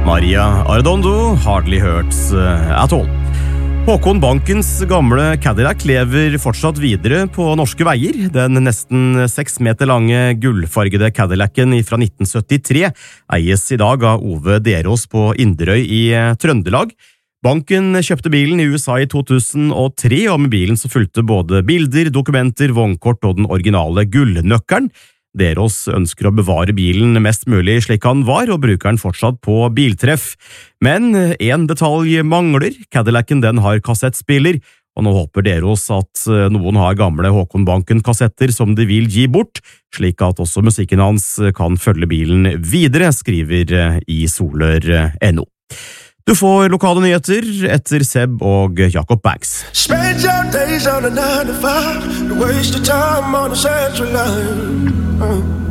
Maria Arredondo, Hardly Hurts at All. Håkon Bankens gamle Cadillac lever fortsatt videre på norske veier. Den nesten 6 meter lange gullfargede Cadillacen fra 1973 eies i dag av Ove Derås på Inderøy i Trøndelag. Banken kjøpte bilen i USA i 2003, og med bilen så fulgte både bilder, dokumenter, vognkort og den originale gullnøkkelen. Derås ønsker å bevare bilen mest mulig slik han var, og bruker den fortsatt på biltreff. Men en detalj mangler. Cadillacen den har kassettspiller, og nå håper Derås at noen har gamle Håkon Banken-kassetter som de vil gi bort, slik at også musikken hans kan følge bilen videre, skriver i Soler.no. Du får lokale nyheter etter Seb og Jakob Banks. Spend your days on a 9 to 5, waste your time on a central line.